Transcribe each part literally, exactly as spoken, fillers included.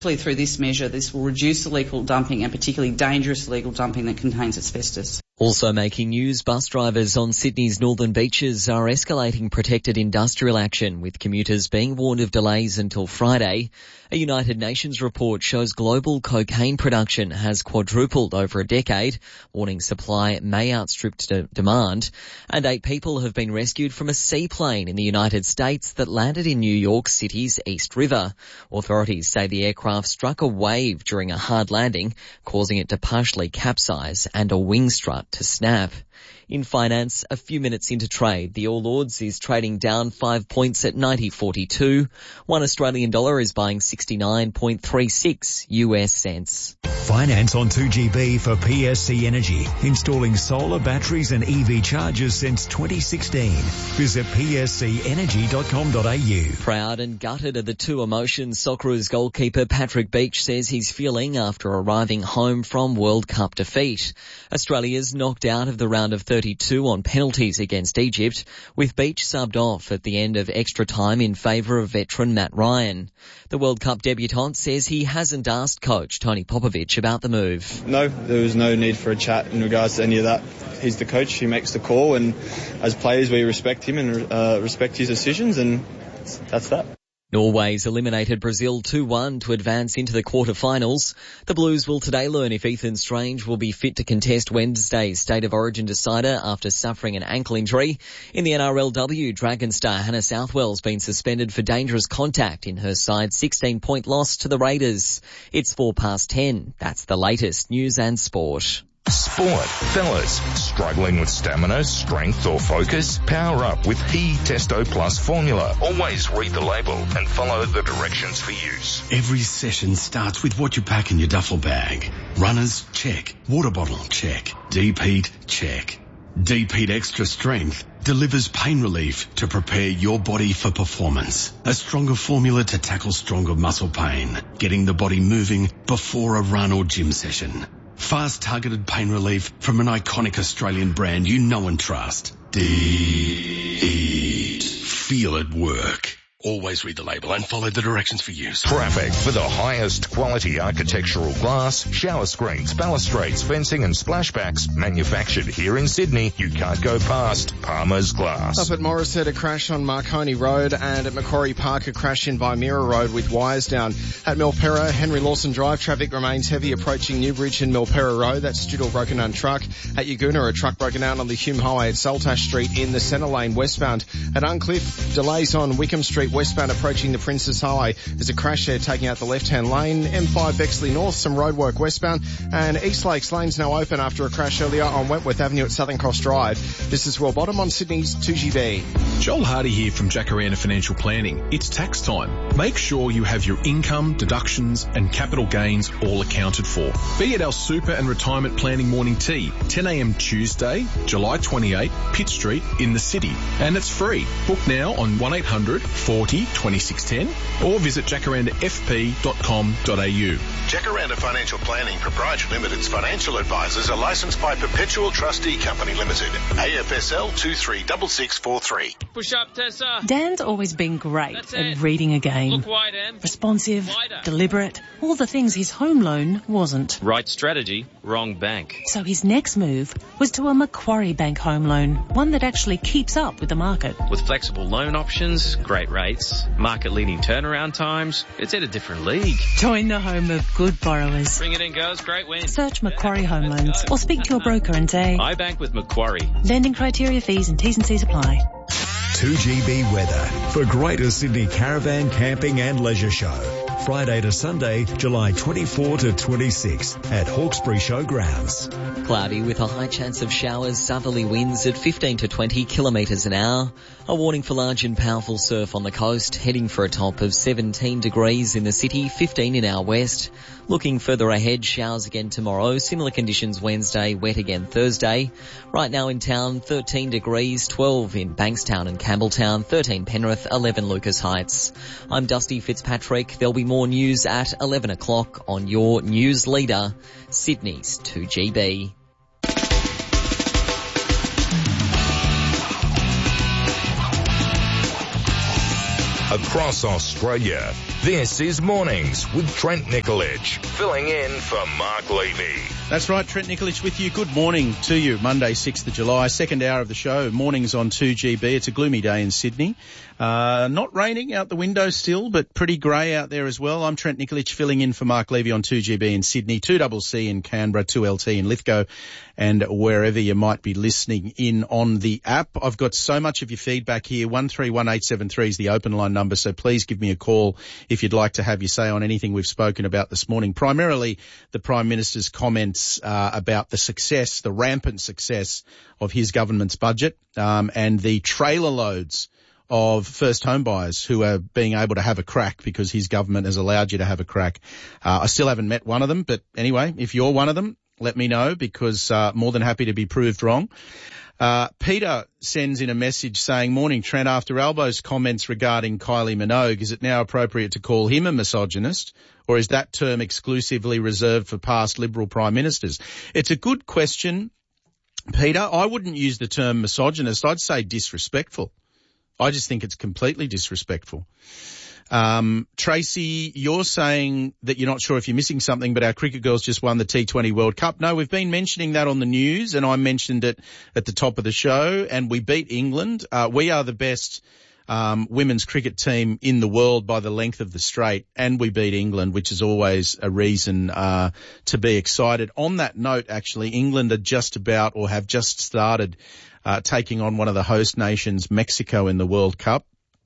Through this measure, this will reduce illegal dumping and particularly dangerous illegal dumping that contains asbestos. Also making news, bus drivers on Sydney's northern beaches are escalating protected industrial action, with commuters being warned of delays until Friday. A United Nations report shows global cocaine production has quadrupled over a decade, warning supply may outstrip de- demand. And eight people have been rescued from a seaplane in the United States that landed in New York City's East River. Authorities say the aircraft struck a wave during a hard landing, causing it to partially capsize and a wing strut to snap. In finance, a few minutes into trade, the All Ords is trading down five points at ninety forty-two. One Australian dollar is buying sixty-nine point three six U S cents. Finance on two G B for P S C Energy, installing solar batteries and E V chargers since twenty sixteen. Visit p s c energy dot com dot a u. Proud and gutted are the two emotions Socceroos goalkeeper Patrick Beach says he's feeling after arriving home from World Cup defeat. Australia's knocked out of the round of thirty-two on penalties against Egypt, with Beach subbed off at the end of extra time in favour of veteran Matt Ryan. The World Cup debutant says he hasn't asked coach Tony Popovic about the move. No, there was no need for a chat in regards to any of that. He's the coach, he makes the call, and as players we respect him and uh, respect his decisions, and that's that. Norway's eliminated Brazil two one to advance into the quarterfinals. The Blues will today learn if Ethan Strange will be fit to contest Wednesday's State of Origin decider after suffering an ankle injury. In the N R L W, Dragon star Hannah Southwell's been suspended for dangerous contact in her side's sixteen-point loss to the Raiders. It's four past ten. That's the latest news and sport. Sport. Fellas, struggling with stamina, strength or focus? Power up with He Testo Plus formula. Always read the label and follow the directions for use. Every session starts with what you pack in your duffel bag. Runners, check. Water bottle, check. Deep heat, check. Deep Heat Extra Strength delivers pain relief to prepare your body for performance. A stronger formula to tackle stronger muscle pain, getting the body moving before a run or gym session. Fast targeted pain relief from an iconic Australian brand you know and trust. Deep. Feel it work. Always read the label and follow the directions for use. Traffic for the highest quality architectural glass, shower screens, balustrades, fencing and splashbacks manufactured here in Sydney. You can't go past Palmer's Glass. Up at Morisset, a crash on Marconi Road, and at Macquarie Park, a crash in Vimera Road with wires down. At Milperra, Henry Lawson Drive, traffic remains heavy approaching Newbridge and Milperra Road. That's due to a broken down truck. At Yaguna, a truck broken down on the Hume Highway at Saltash Street in the centre lane westbound. At Uncliffe, delays on Wickham Street westbound approaching the Princess Highway. There's a crash there taking out the left-hand lane. M five Bexley North, some roadwork westbound. And East Lakes Lane's now open after a crash earlier on Wentworth Avenue at Southern Cross Drive. This is Will Bottom on Sydney's two G B. Joel Hardy here from Jacaranda Financial Planning. It's tax time. Make sure you have your income, deductions and capital gains all accounted for. Be at our super and retirement planning morning tea, ten a m Tuesday, July twenty-eighth, Pitt Street in the city. And it's free. Book now on one eight hundred forty twenty-six ten or visit jacaranda f p dot com dot a u. Jacaranda Financial Planning Proprietary Limited's financial advisors are licensed by Perpetual Trustee Company Limited, A F S L two three six six four three. Push up, Tessa. Dan's always been great That's at it. reading a game. Look wide, Em. Responsive, Wider. deliberate, all the things his home loan wasn't. Right strategy, wrong bank. So his next move was to a Macquarie Bank home loan, one that actually keeps up with the market. With flexible loan options, great rates, market-leading turnaround times, it's at a different league. Join the home of good borrowers. Bring it in, girls. Great win. Search Macquarie Home Loans or speak to your broker and say, I bank with Macquarie. lending criteria, fees and T's and C's apply. two G B weather for Greater Sydney Caravan Camping and Leisure Show. Friday to Sunday, July twenty-fourth to twenty-sixth at Hawkesbury Showgrounds. Cloudy with a high chance of showers, southerly winds at fifteen to twenty kilometres an hour. A warning for large and powerful surf on the coast, heading for a top of seventeen degrees in the city, fifteen in our west. Looking further ahead, showers again tomorrow, similar conditions Wednesday, wet again Thursday. Right now in town, thirteen degrees, twelve in Bankstown and Campbelltown, thirteen Penrith, eleven Lucas Heights. I'm Dusty Fitzpatrick. There'll be more news at eleven o'clock on your news leader, Sydney's two G B. Across Australia, This is Mornings with Trent Nikolic, filling in for Mark Levy. That's right, Trent Nikolic with you. Good morning to you. Monday, sixth of July, second hour of the show. Mornings on two G B. It's a gloomy day in Sydney. Uh, not raining out the window still, but pretty grey out there as well. I'm Trent Nikolic filling in for Mark Levy on two G B in Sydney, two C C in Canberra, two L T in Lithgow, and wherever you might be listening in on the app. I've got so much of your feedback here. one three one eight seven three is the open line number, so please give me a call if you'd like to have your say on anything we've spoken about this morning. Primarily the Prime Minister's comments uh, about the success, the rampant success of his government's budget, um, and the trailer loads of first home buyers who are being able to have a crack because his government has allowed you to have a crack. Uh, I still haven't met one of them, but anyway, if you're one of them, let me know because uh, more than happy to be proved wrong. Uh, Peter sends in a message saying, morning Trent, after Albo's comments regarding Kylie Minogue, is it now appropriate to call him a misogynist, or is that term exclusively reserved for past Liberal Prime Ministers? It's a good question, Peter. I wouldn't use the term misogynist. I'd say disrespectful. I just think it's completely disrespectful. Um, Tracy, you're saying that you're not sure if you're missing something, but our cricket girls just won the T twenty World Cup. No, we've been mentioning that on the news, and I mentioned it at the top of the show, and we beat England. Uh, we are the best um, women's cricket team in the world by the length of the straight, and we beat England, which is always a reason uh, to be excited. On that note, actually, England are just about or have just started Uh, taking on one of the host nations, Mexico, in the World Cup.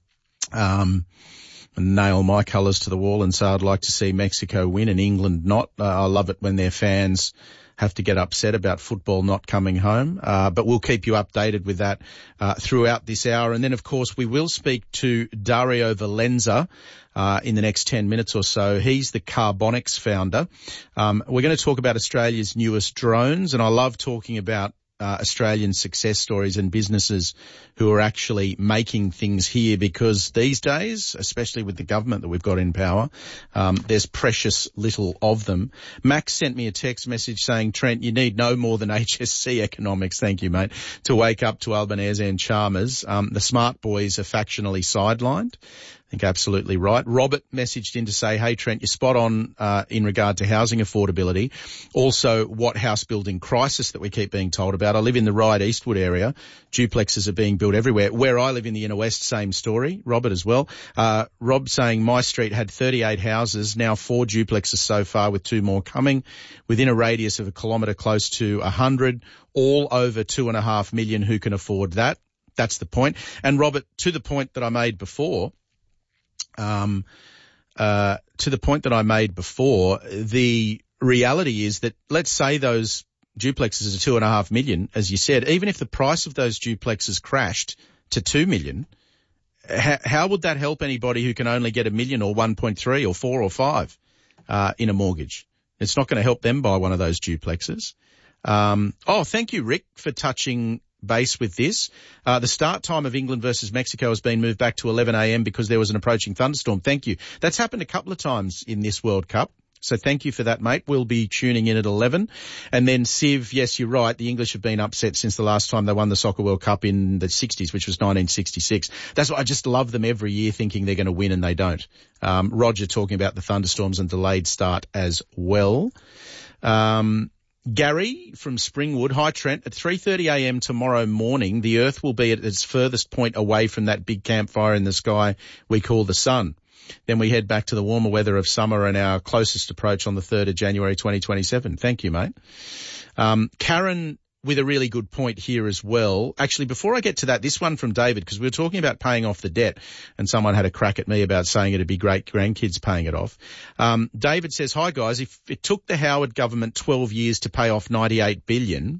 Um, nail my colours to the wall and say I'd like to see Mexico win and England not. Uh, I love it when their fans have to get upset about football not coming home. Uh, but we'll keep you updated with that uh, throughout this hour. And then, of course, we will speak to Dario Valenza uh, in the next ten minutes or so. He's the Carbonics founder. Um, we're going to talk about Australia's newest drones, and I love talking about Uh, Australian success stories and businesses who are actually making things here, because these days, especially with the government that we've got in power, um, there's precious little of them. Max sent me a text message saying, Trent, you need no more than H S C economics, thank you mate, to wake up to Albanese and Chalmers. Um, the smart boys are factionally sidelined. I think absolutely right. Robert messaged in to say, hey, Trent, you're spot on uh, in regard to housing affordability. Also, what house building crisis that we keep being told about. I live in the Ryde Eastwood area. Duplexes are being built everywhere. Where I live in the inner west, same story. Robert as well. Uh, Rob saying my street had thirty-eight houses, now four duplexes so far with two more coming, within a radius of a kilometre close to one hundred, all over two and a half million. Who can afford that? That's the point. And Robert, to the point that I made before, Um, uh, to the point that I made before, the reality is that let's say those duplexes are two and a half million, as you said, even if the price of those duplexes crashed to two million, how, how would that help anybody who can only get a million or one point three or four or five, uh, in a mortgage? It's not going to help them buy one of those duplexes. Um, oh, thank you, Rick, for touching base with this. Uh, the start time of England versus Mexico has been moved back to eleven a.m. because there was an approaching thunderstorm. Thank you. That's happened a couple of times in this World Cup. So thank you for that, mate. We'll be tuning in at eleven. And then Siv, yes, you're right. The English have been upset since the last time they won the Soccer World Cup in the sixties, which was nineteen sixty-six. That's why I just love them every year thinking they're going to win and they don't. Um, Roger talking about the thunderstorms and delayed start as well. Um, Gary from Springwood. Hi, Trent. At three thirty a.m. tomorrow morning, the Earth will be at its furthest point away from that big campfire in the sky we call the sun. Then we head back to the warmer weather of summer and our closest approach on the third of January twenty twenty-seven. Thank you, mate. Um, Karen with a really good point here as well. Actually, before I get to that, this one from David, because we were talking about paying off the debt and someone had a crack at me about saying it'd be great grandkids paying it off. Um, David says, hi guys, if it took the Howard government twelve years to pay off ninety-eight billion,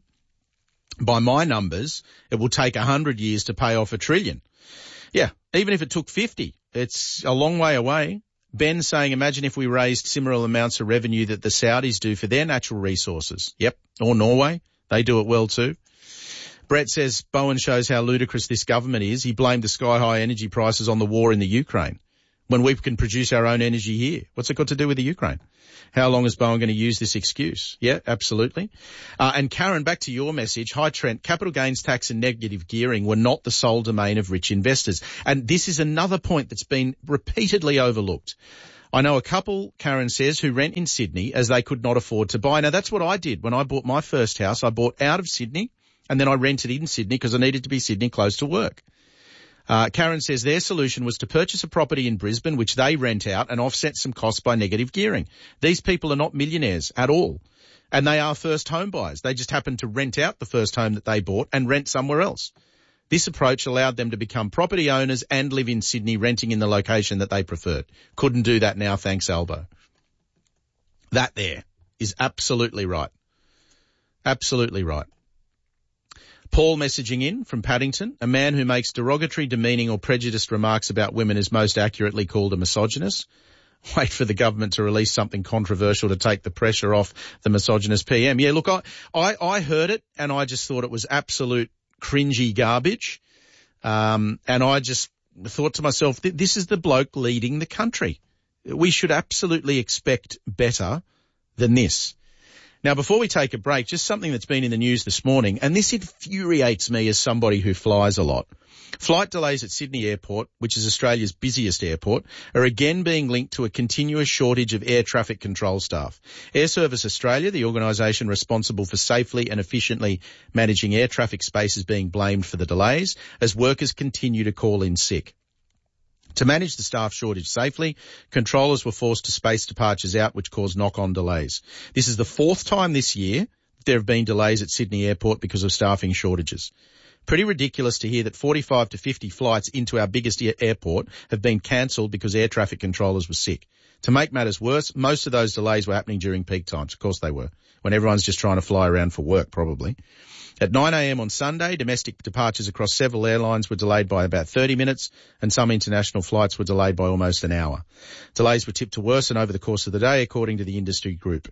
by my numbers, it will take one hundred years to pay off a trillion. Yeah, even if it took fifty, it's a long way away. Ben saying, imagine if we raised similar amounts of revenue that the Saudis do for their natural resources. Yep, or Norway. They do it well too. Brett says, Bowen shows how ludicrous this government is. He blamed the sky-high energy prices on the war in the Ukraine. when we can produce our own energy here? What's it got to do with the Ukraine? How long is Bowen going to use this excuse? Yeah, absolutely. Uh, and Karen, back to your message. Hi, Trent. Capital gains tax and negative gearing were not the sole domain of rich investors. And this is another point that's been repeatedly overlooked. I know a couple, Karen says, who rent in Sydney as they could not afford to buy. Now, that's what I did when I bought my first house. I bought out of Sydney and then I rented in Sydney because I needed to be Sydney close to work. Uh, Karen says their solution was to purchase a property in Brisbane, which they rent out, and offset some costs by negative gearing. These people are not millionaires at all, and they are first home buyers. They just happen to rent out the first home that they bought and rent somewhere else. This approach allowed them to become property owners and live in Sydney, renting in the location that they preferred. Couldn't do that now, thanks Albo. That there is absolutely right. Absolutely right. Paul messaging in from Paddington. A man who makes derogatory, demeaning or prejudiced remarks about women is most accurately called a misogynist. Wait for the government to release something controversial to take the pressure off the misogynist P M. Yeah, look, I, I, I heard it and I just thought it was absolute cringy garbage. Um, and I just thought to myself, this is the bloke leading the country. We should absolutely expect better than this. Now, before we take a break, just something that's been in the news this morning, and this infuriates me as somebody who flies a lot. Flight delays at Sydney Airport, which is Australia's busiest airport, are again being linked to a continuous shortage of air traffic control staff. Air Service Australia, the organisation responsible for safely and efficiently managing air traffic space, is being blamed for the delays as workers continue to call in sick. To manage the staff shortage safely, controllers were forced to space departures out, which caused knock-on delays. This is the fourth time this year there have been delays at Sydney Airport because of staffing shortages. Pretty ridiculous to hear that forty-five to fifty flights into our biggest airport have been cancelled because air traffic controllers were sick. To make matters worse, most of those delays were happening during peak times. Of course they were, when everyone's just trying to fly around for work, probably. At nine a.m. on Sunday, domestic departures across several airlines were delayed by about thirty minutes, and some international flights were delayed by almost an hour. Delays were tipped to worsen over the course of the day, according to the industry group.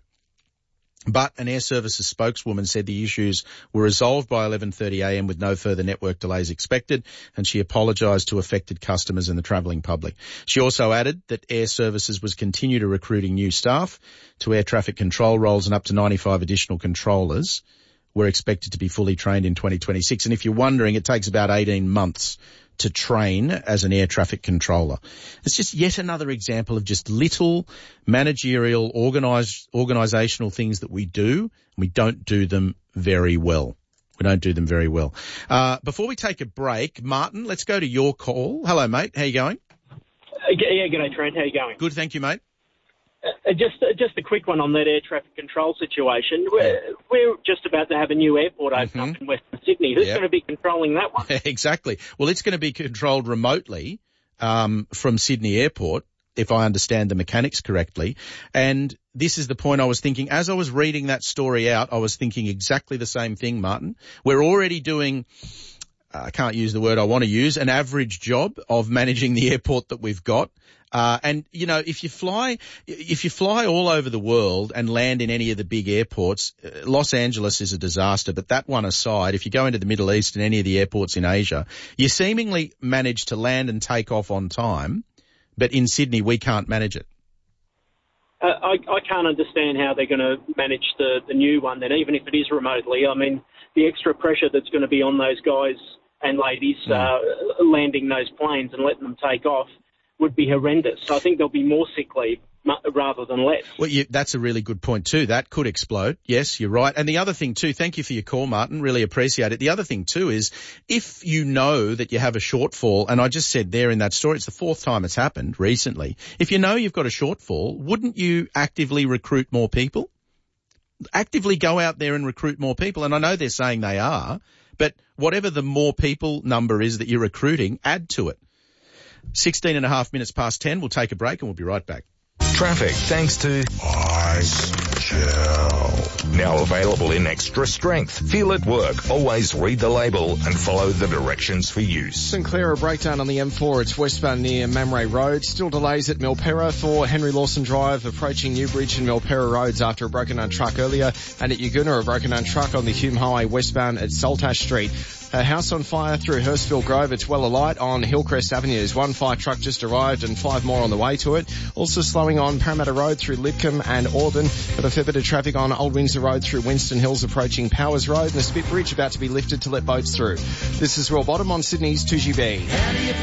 But an Air Services spokeswoman said the issues were resolved by eleven thirty a.m. with no further network delays expected, and she apologised to affected customers and the travelling public. She also added that Air Services was continue to recruiting new staff to air traffic control roles, and up to ninety-five additional controllers were expected to be fully trained in twenty twenty-six. And if you're wondering, it takes about eighteen months to train as an air traffic controller. It's just yet another example of just little managerial, organise, organisational things that we do, and we don't do them very well. We don't do them very well. Uh, before we take a break, Martin, let's go to your call. Hello, mate. How you going? Uh, yeah, g'day, Trent. How you going? Good, thank you, mate. Uh, just uh, just a quick one on that air traffic control situation. We're, we're just about to have a new airport open Mm-hmm. up in Western Sydney. Who's Yep. going to be controlling that one? Exactly. Well, it's going to be controlled remotely um, from Sydney Airport, if I understand the mechanics correctly. And this is the point I was thinking. As I was reading that story out, I was thinking exactly the same thing, Martin. We're already doing, uh, I can't use the word I want to use, an average job of managing the airport that we've got. Uh, and, you know, if you fly, if you fly all over the world and land in any of the big airports, uh, Los Angeles is a disaster, but that one aside, if you go into the Middle East and any of the airports in Asia, you seemingly manage to land and take off on time, but in Sydney we can't manage it. Uh, I, I can't understand how they're going to manage the, the new one then, even if it is remotely. I mean, the extra pressure that's going to be on those guys and ladies Mm. uh, landing those planes and letting them take off would be horrendous. So I think there'll be more sick leave rather than less. Well, you, that's a really good point too. That could explode. Yes, you're right. And the other thing too, thank you for your call, Martin. Really appreciate it. The other thing too is if you know that you have a shortfall, and I just said there in that story, it's the fourth time it's happened recently. If you know you've got a shortfall, wouldn't you actively recruit more people? Actively go out there and recruit more people. And I know they're saying they are, but whatever the more people number is that you're recruiting, add to it. sixteen and a half minutes past ten. We'll take a break and we'll be right back. Traffic thanks to Ice Gel. Now available in extra strength. Feel it work. Always read the label and follow the directions for use. Sinclair, a breakdown on the M four. It's westbound near Mamre Road. Still delays at Milperra for Henry Lawson Drive, approaching Newbridge and Milperra Roads after a broken down truck earlier. And at Yaguna, a broken down truck on the Hume Highway westbound at Saltash Street. A house on fire through Hurstville Grove. It's well alight on Hillcrest Avenues. One fire truck just arrived and five more on the way to it. Also slowing on Parramatta Road through Lidcombe and Auburn. Got a fair bit of traffic on Old Windsor Road through Winston Hills approaching Powers Road, and the Spit Bridge about to be lifted to let boats through. This is Royal Bottom on Sydney's two G B.